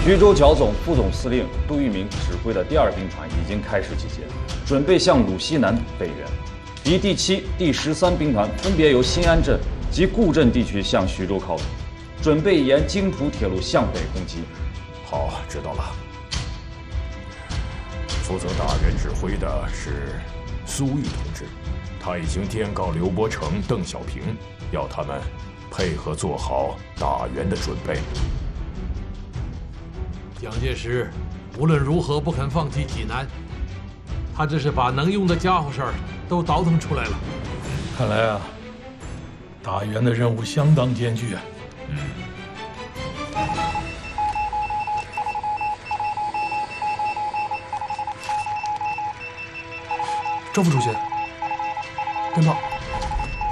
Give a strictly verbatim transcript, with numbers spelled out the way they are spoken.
徐州剿总副总司令杜聿明指挥的第二兵团已经开始集结，准备向鲁西南北援。敌第七、第十三兵团分别由新安镇及固镇地区向徐州靠拢，准备沿京蒲铁路向北攻击。 好，知道了。负责大员指挥的是苏玉同志，他已经电告刘伯承、邓小平，要他们配合做好打援的准备。 蒋介石无论如何不肯放弃济南，他这是把能用的家伙事儿都倒腾出来了。 看来啊，打援的任务相当艰巨啊。 嗯。 周副主席，电报。